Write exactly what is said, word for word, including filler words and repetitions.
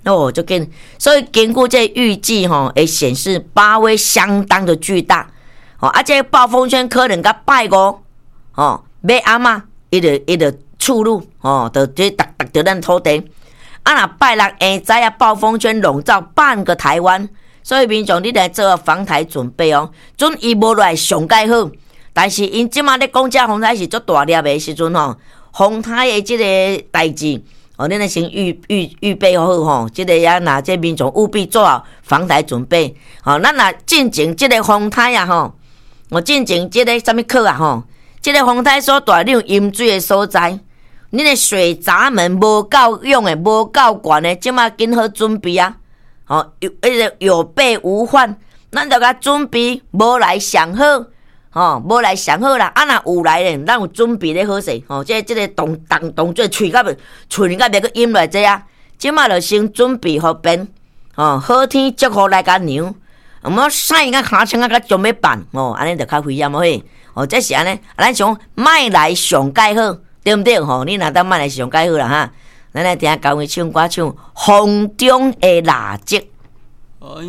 哦，就跟所以根据这预计吼，会显示巴威相当的巨大。哦，啊，这暴风圈可能甲拜五哦，要暗嘛，伊就伊就出入哦，就这达达到咱土地。啊，若拜六下早啊，暴风圈笼罩半个台湾，所以民众你来做防台准备哦。准伊无来上介好，但是因即马咧讲这风台是足大粒的时阵吼，风台的即个代志。哦，恁来先预预预备好吼，即、这个呀，那这民众务必做好防台准备。哦，咱若进前即个风台啊吼，我进前即个啥物课啊吼，即、这个风台所在你有淹水的所在，恁的水闸门无够用的，无够悬的，即马紧好准备啊！哦，有迄个有备无患，咱着甲准备，无来上好。哦，无来上好啦，啊若有来咧，咱有准备咧好势。哦，即即个动动动作，喙甲喙甲别个淹落这啊，即马就先准备好便。哦，好天祝福来甲娘，毋好晒甲尻川啊，甲将要办。哦，安尼就较危险哦嘿。哦，这是安尼，咱想莫来上介好，对毋对？吼、哦，你若当莫来上介好啦哈。咱来听教会唱歌唱《风中的蜡烛》。